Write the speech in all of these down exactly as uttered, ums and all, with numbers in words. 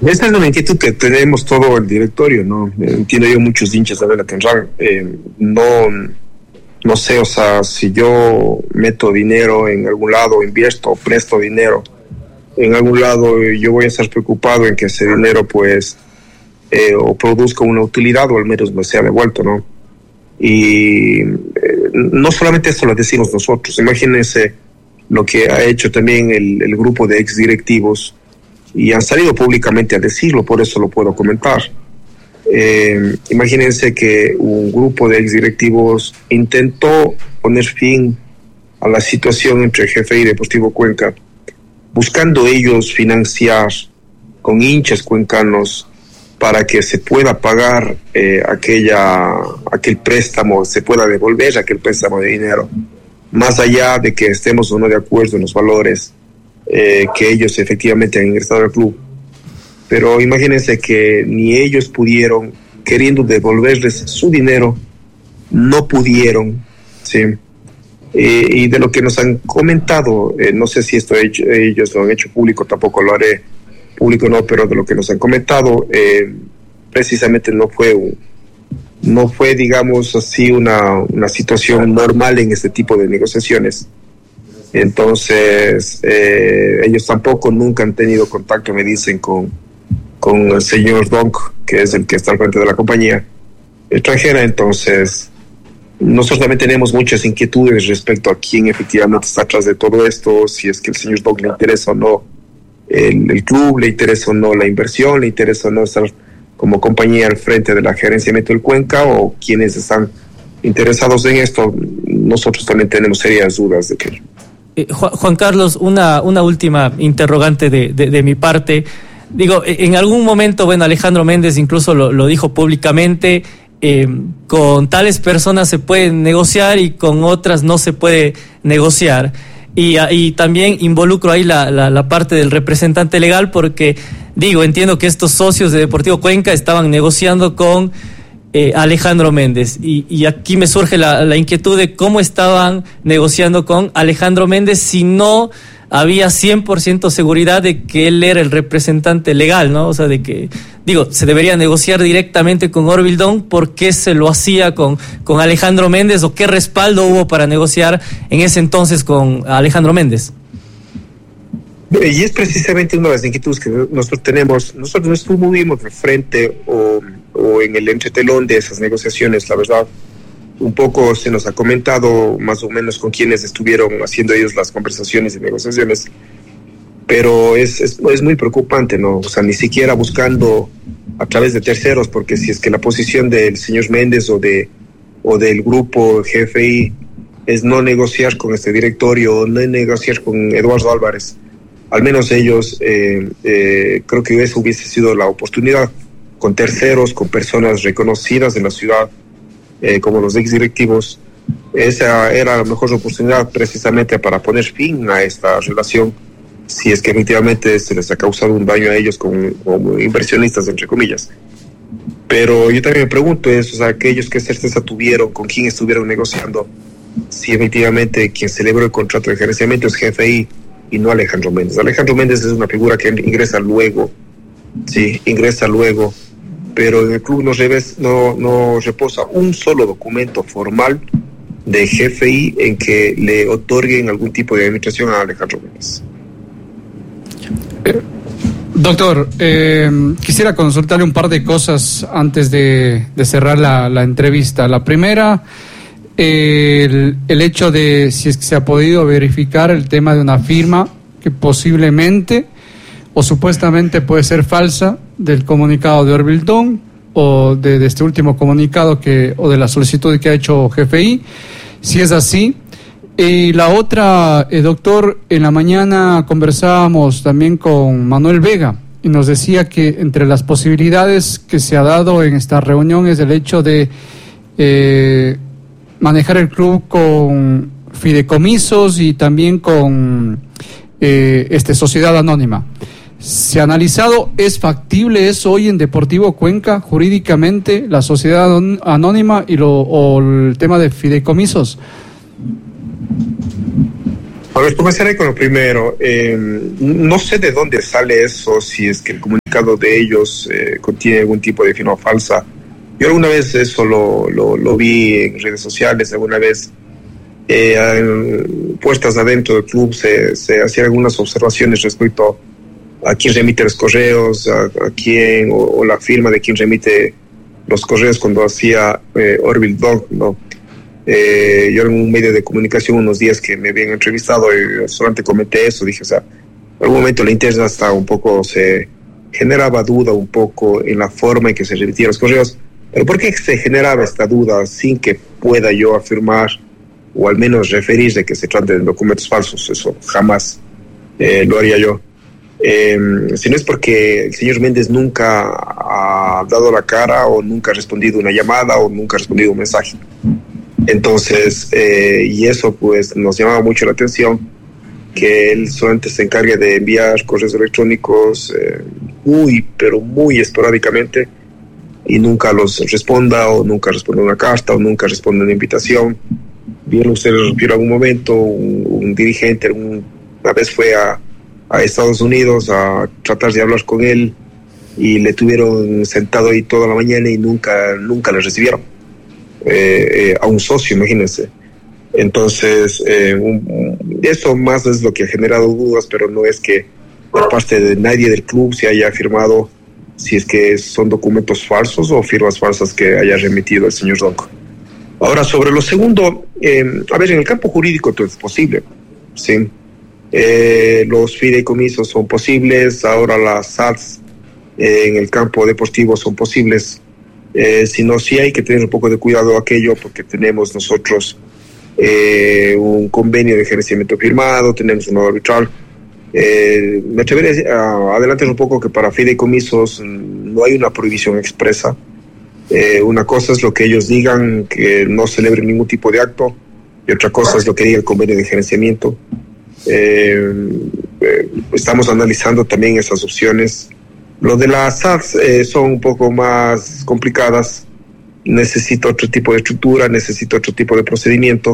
Esta es una inquietud que tenemos todo el directorio, ¿no? Entiendo yo, muchos hinchas de la tendrán. Eh, no, no sé, o sea, si yo meto dinero en algún lado, invierto, presto dinero en algún lado, yo voy a estar preocupado en que ese dinero, pues, eh, o produzca una utilidad o al menos me sea devuelto, ¿no? Y eh, no solamente esto lo decimos nosotros, imagínense lo que ha hecho también el, el grupo de exdirectivos y han salido públicamente a decirlo, por eso lo puedo comentar. Eh, imagínense que un grupo de exdirectivos intentó poner fin a la situación entre G F I y Deportivo Cuenca, buscando ellos financiar con hinchas cuencanos para que se pueda pagar eh, aquella, aquel préstamo, se pueda devolver aquel préstamo de dinero, más allá de que estemos o no de acuerdo en los valores eh, que ellos efectivamente han ingresado al club. Pero imagínense que ni ellos pudieron, queriendo devolverles su dinero, no pudieron, ¿sí? Eh, y de lo que nos han comentado, eh, no sé si esto hecho, ellos lo han hecho público, tampoco lo haré público, no, pero de lo que nos han comentado, eh, precisamente no fue un, no fue, digamos así, una, una situación normal en este tipo de negociaciones. Entonces, eh, ellos tampoco nunca han tenido contacto, me dicen, con, con el señor Donk, que es el que está al frente de la compañía extranjera. Entonces, nosotros también tenemos muchas inquietudes respecto a quién efectivamente está atrás de todo esto, si es que el señor Donk le interesa o no el, el club, le interesa o no la inversión, le interesa o no estar como compañía al frente de la gerencia de Metro del Cuenca, o quienes están interesados en esto. Nosotros también tenemos serias dudas de que... Eh, Juan, Juan Carlos, una, una última interrogante de, de, de mi parte. Digo, en algún momento, bueno, Alejandro Méndez incluso lo, lo dijo públicamente, eh, con tales personas se puede negociar y con otras no se puede negociar. Y, y también involucro ahí la, la, la parte del representante legal, porque, digo, entiendo que estos socios de Deportivo Cuenca estaban negociando con eh, Alejandro Méndez. Y, y aquí me surge la, la inquietud de cómo estaban negociando con Alejandro Méndez si no había cien por ciento seguridad de que él era el representante legal, ¿no? O sea, de que, digo, se debería negociar directamente con Orville Donk. ¿Por qué se lo hacía con, con Alejandro Méndez? ¿O qué respaldo hubo para negociar en ese entonces con Alejandro Méndez? Y es precisamente una de las inquietudes que nosotros tenemos. Nosotros no estuvimos al frente o, o en el entretelón de esas negociaciones, la verdad. Un poco se nos ha comentado más o menos con quienes estuvieron haciendo ellos las conversaciones y negociaciones, pero es, es, es muy preocupante, ¿no? O sea, ni siquiera buscando a través de terceros, porque si es que la posición del señor Méndez o, de, o del grupo G F I es no negociar con este directorio, o no negociar con Eduardo Álvarez, al menos ellos, eh, eh, creo que eso hubiese sido la oportunidad, con terceros, con personas reconocidas en la ciudad, Eh, como los exdirectivos. Esa era la mejor oportunidad precisamente para poner fin a esta relación, si es que efectivamente se les ha causado un daño a ellos como, como inversionistas, entre comillas. Pero yo también me pregunto eso, o sea, aquellos que certeza tuvieron, con quién estuvieron negociando, si efectivamente quien celebró el contrato de gerenciamiento es G F I y no Alejandro Méndez. Alejandro Méndez es una figura que ingresa luego, sí, ingresa luego, pero en el club no, revés, no, no reposa un solo documento formal de G F I en que le otorguen algún tipo de administración a Alejandro Méndez. Eh, doctor, eh, quisiera consultarle un par de cosas antes de, de cerrar la, la entrevista. La primera, eh, el, el hecho de si es que se ha podido verificar el tema de una firma que posiblemente o supuestamente puede ser falsa del comunicado de Orville Donk o de, de este último comunicado que o de la solicitud que ha hecho G F I, si es así. Y la otra, eh, doctor, en la mañana conversábamos también con Manuel Vega y nos decía que entre las posibilidades que se ha dado en esta reunión es el hecho de eh, manejar el club con fideicomisos y también con eh, este sociedad anónima. ¿Se ha analizado, es factible eso hoy en Deportivo Cuenca jurídicamente, la sociedad anónima y lo, o el tema de fideicomisos? A ver, comenzaré con lo primero. Eh, no sé de dónde sale eso, si es que el comunicado de ellos eh, contiene algún tipo de firma falsa. Yo alguna vez eso lo, lo, lo vi en redes sociales, alguna vez eh, en, puestas adentro del club se, se hacían algunas observaciones respecto a quién remite los correos, a, a quién, o, o la firma de quién remite los correos cuando hacía eh, Orville Dog, ¿no? Eh, yo en un medio de comunicación unos días que me habían entrevistado y solamente comenté eso, dije, o sea, en algún momento la interna hasta un poco se generaba duda un poco en la forma en que se remitían los correos, pero ¿por qué se generaba esta duda sin que pueda yo afirmar o al menos referir de que se trate de documentos falsos? Eso jamás eh, lo haría yo. Eh, si no es porque el señor Méndez nunca ha dado la cara o nunca ha respondido una llamada o nunca ha respondido un mensaje. Entonces, eh, y eso pues nos llamaba mucho la atención, que él solamente se encargue de enviar correos electrónicos eh, muy, pero muy esporádicamente y nunca los responda o nunca responde una carta o nunca responde una invitación. Bien, usted refiere algún momento, un, un dirigente un, una vez fue a, a Estados Unidos a tratar de hablar con él y le tuvieron sentado ahí toda la mañana y nunca, nunca le recibieron. Eh, eh, a un socio, imagínense. Entonces, eh, un, eso más es lo que ha generado dudas, pero no es que por parte de nadie del club se haya afirmado si es que son documentos falsos o firmas falsas que haya remitido el señor Donco. Ahora, sobre lo segundo, eh, a ver, en el campo jurídico todo es posible, ¿sí? Eh, los fideicomisos son posibles, ahora las S A Ts eh, en el campo deportivo son posibles. Eh, si no, sí hay que tener un poco de cuidado aquello, porque tenemos nosotros eh, un convenio de gerenciamiento firmado, tenemos un arbitral. Eh, me atreveré a adelantar un poco que para fideicomisos no hay una prohibición expresa. Eh, una cosa es lo que ellos digan, que no celebren ningún tipo de acto, y otra cosa es lo que diga el convenio de gerenciamiento. Eh, eh, estamos analizando también esas opciones. Lo de las S A Ts eh, son un poco más complicadas, necesita otro tipo de estructura, necesita otro tipo de procedimiento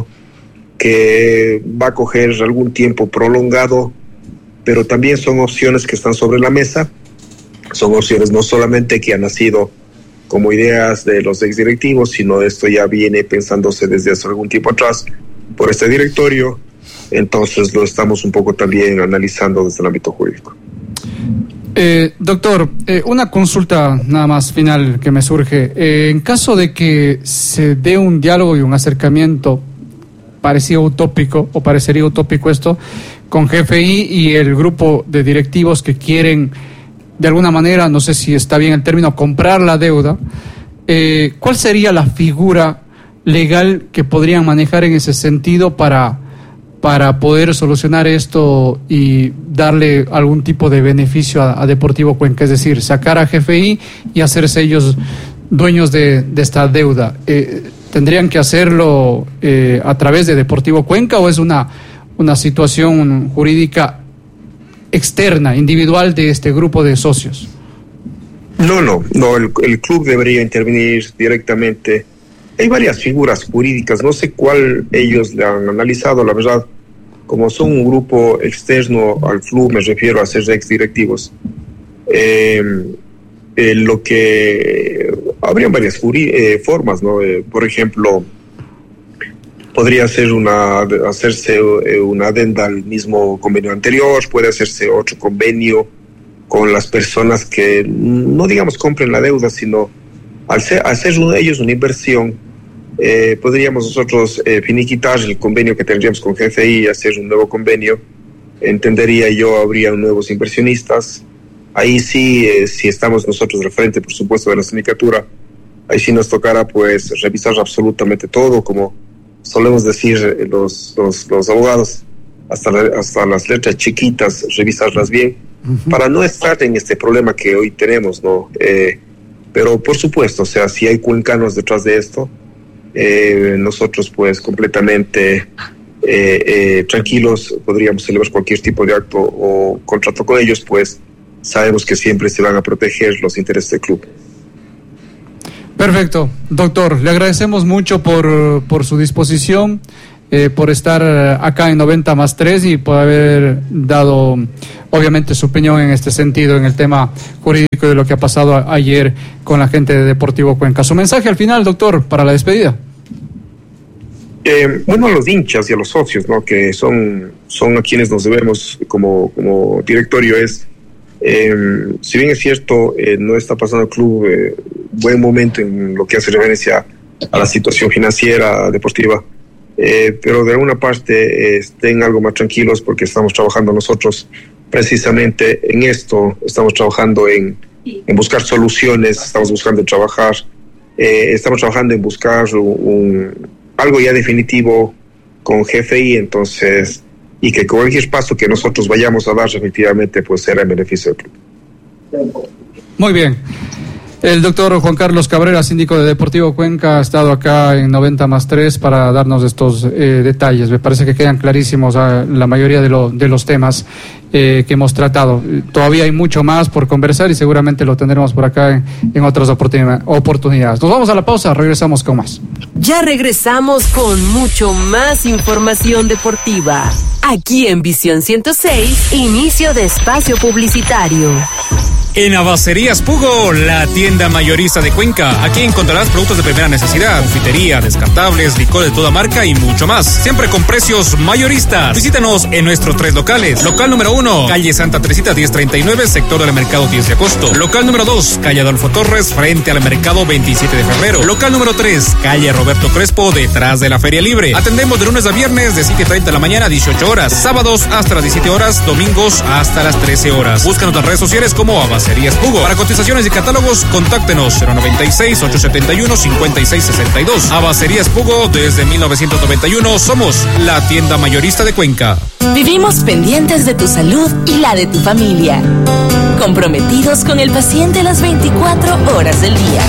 que va a coger algún tiempo prolongado, pero también son opciones que están sobre la mesa, son opciones no solamente que han nacido como ideas de los exdirectivos, sino esto ya viene pensándose desde hace algún tiempo atrás por este directorio, entonces lo estamos un poco también analizando desde el ámbito jurídico. Eh, doctor, eh, una consulta nada más final que me surge. Eh, en caso de que se dé un diálogo y un acercamiento parecido utópico, o parecería utópico esto, con G F I y el grupo de directivos que quieren, de alguna manera, no sé si está bien el término, comprar la deuda, eh, ¿cuál sería la figura legal que podrían manejar en ese sentido para... para poder solucionar esto y darle algún tipo de beneficio a, a Deportivo Cuenca? Es decir, sacar a G F I y hacerse ellos dueños de, de esta deuda. Eh, ¿Tendrían que hacerlo eh, a través de Deportivo Cuenca o es una, una situación jurídica externa, individual de este grupo de socios? No, no, no, el, el club debería intervenir directamente. Hay varias figuras jurídicas, no sé cuál ellos le han analizado, la verdad. Como son un grupo externo al club, me refiero a ser exdirectivos. Eh, eh, lo que habrían varias juri- eh, formas, ¿no? Eh, por ejemplo, podría ser una hacerse eh, una adenda al mismo convenio anterior, puede hacerse otro convenio con las personas que no digamos compren la deuda, sino al ser, al ser ellos una inversión. Eh, podríamos nosotros eh, finiquitar el convenio que tendríamos con G F I y hacer un nuevo convenio. Entendería yo, habría nuevos inversionistas. Ahí sí, eh, si estamos nosotros al frente, por supuesto, de la sindicatura, ahí sí nos tocará pues revisar absolutamente todo, como solemos decir eh, los, los, los abogados, hasta, la, hasta las letras chiquitas, revisarlas bien, uh-huh, para no estar en este problema que hoy tenemos, ¿no? Eh, pero por supuesto, o sea, si hay cuencanos detrás de esto, Eh, nosotros pues completamente eh, eh, tranquilos podríamos celebrar cualquier tipo de acto o contrato con ellos, pues sabemos que siempre se van a proteger los intereses del club. Perfecto, doctor, le agradecemos mucho por, por su disposición. eh, por estar acá en noventa más tres y por haber dado, obviamente, su opinión en este sentido, en el tema jurídico de lo que ha pasado a, ayer con la gente de Deportivo Cuenca. Su mensaje al final, doctor, para la despedida. Eh, bueno, a los hinchas y a los socios, ¿no? Que son, son a quienes nos debemos como, como directorio, es, eh, si bien es cierto, eh, no está pasando el club eh, buen momento en lo que hace referencia a la situación financiera, deportiva, eh, pero de alguna parte eh, estén algo más tranquilos porque estamos trabajando nosotros precisamente en esto, estamos trabajando en, en buscar soluciones, estamos buscando trabajar, eh, estamos trabajando en buscar un, un, algo ya definitivo con G F I, entonces, y que cualquier paso que nosotros vayamos a dar efectivamente pues será en beneficio del club. Muy bien. El doctor Juan Carlos Cabrera, síndico de Deportivo Cuenca, ha estado acá en noventa más tres para darnos estos eh, detalles. Me parece que quedan clarísimos eh, la mayoría de, lo, de los temas eh, que hemos tratado. Todavía hay mucho más por conversar y seguramente lo tendremos por acá en, en otras oportun- oportunidades. Nos vamos a la pausa, regresamos con más. Ya regresamos con mucho más información deportiva. Aquí en Visión ciento seis, inicio de espacio publicitario. En Abacerías Pugo, la tienda mayorista de Cuenca. Aquí encontrarás productos de primera necesidad, confitería, descartables, licor de toda marca y mucho más. Siempre con precios mayoristas. Visítanos en nuestros tres locales. Local número uno, calle Santa Teresita diez treinta y nueve, sector del mercado diez de agosto. Local número dos, calle Adolfo Torres, frente al mercado veintisiete de febrero. Local número tres, calle Roberto Crespo, detrás de la Feria Libre. Atendemos de lunes a viernes de siete treinta de la mañana a dieciocho horas. Sábados hasta las diecisiete horas, domingos hasta las trece horas. Búscanos en las redes sociales como Abacerías Pugo. Para cotizaciones y catálogos, contáctenos cero noventa y seis, ochocientos setenta y uno, cincuenta y seis sesenta y dos. Abacerías Pugo, desde mil novecientos noventa y uno, somos la tienda mayorista de Cuenca. Vivimos pendientes de tu salud y la de tu familia. Comprometidos con el paciente las veinticuatro horas del día.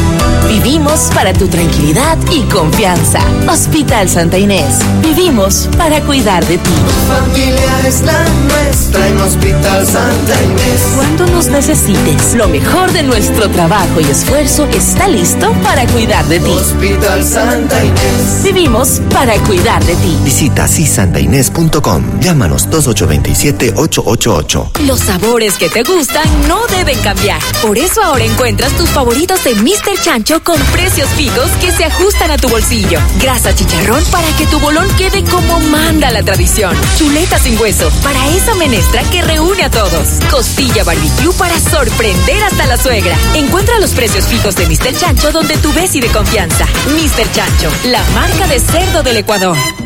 Vivimos para tu tranquilidad y confianza. Hospital Santa Inés. Vivimos para cuidar de ti. Familia es la nuestra en Hospital Santa Inés. Cuando nos necesites, lo mejor de nuestro trabajo y esfuerzo está listo para cuidar de ti. Hospital Santa Inés. Vivimos para cuidar de ti. Visita si santa inés punto com. Llámanos dos ocho dos siete, ocho ocho ocho. Los sabores que te gustan no deben cambiar. Por eso ahora encuentras tus favoritos de míster Chancho con precios fijos que se ajustan a tu bolsillo. Grasa chicharrón para que tu bolón quede como manda la tradición. Chuleta sin hueso para esa menestra que reúne a todos. Costilla barbecue para sorprender hasta la suegra. Encuentra los precios fijos de míster Chancho donde tú ves y de confianza. míster Chancho, la marca de cerdo del Ecuador.